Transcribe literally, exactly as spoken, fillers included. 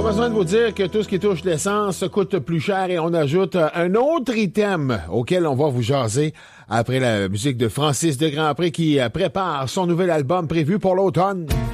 besoin de vous dire que tout ce qui touche l'essence coûte plus cher et on ajoute un autre item auquel on va vous jaser après la musique de Francis de Grandpré qui prépare son nouvel album prévu pour l'automne.